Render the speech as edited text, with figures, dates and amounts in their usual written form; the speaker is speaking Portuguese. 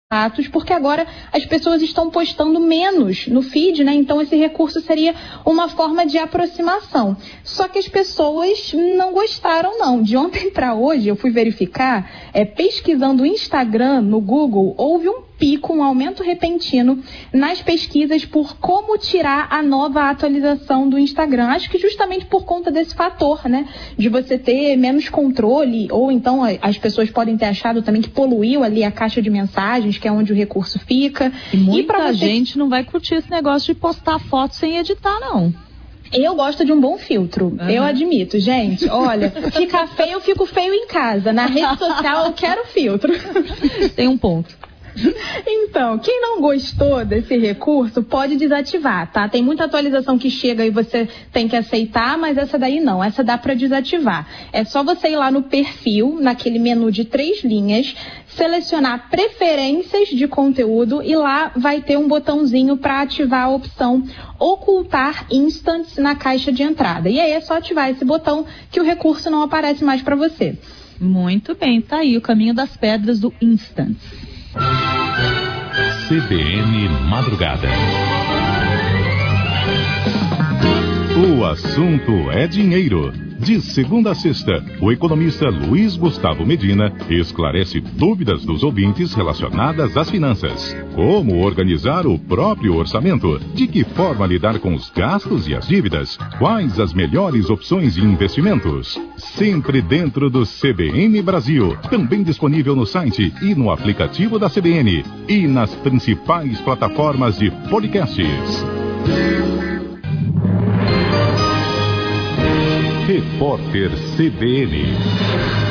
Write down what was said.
porque agora as pessoas estão postando menos no feed, né? Então esse recurso seria uma forma de aproximação. Só que as pessoas não gostaram, não. De ontem para hoje, eu fui verificar, pesquisando o Instagram no Google, houve um pico, um aumento repentino nas pesquisas por como tirar a nova atualização do Instagram. Acho que justamente por conta desse fator, né? De você ter menos controle, ou então as pessoas podem ter achado também que poluiu ali a caixa de mensagens, que é onde o recurso fica. E muita gente não vai curtir esse negócio de postar foto sem editar, não. Eu gosto de um bom filtro, eu admito, gente. Olha, fica feio, eu fico feio em casa. Na rede social eu quero filtro. Tem um ponto. Então, quem não gostou desse recurso pode desativar, tá? Tem muita atualização que chega e você tem que aceitar, mas essa daí não, essa dá para desativar. É só você ir lá no perfil, naquele menu de 3 linhas, selecionar preferências de conteúdo e lá vai ter um botãozinho para ativar a opção ocultar instants na caixa de entrada. E aí é só ativar esse botão que o recurso não aparece mais para você. Muito bem, tá aí o caminho das pedras do Instants. CBN Madrugada. O assunto é dinheiro. De segunda a sexta, o economista Luiz Gustavo Medina esclarece dúvidas dos ouvintes relacionadas às finanças. Como organizar o próprio orçamento? De que forma lidar com os gastos e as dívidas? Quais as melhores opções de investimentos? Sempre dentro do CBN Brasil. Também disponível no site e no aplicativo da CBN. E nas principais plataformas de podcasts. Repórter CBN.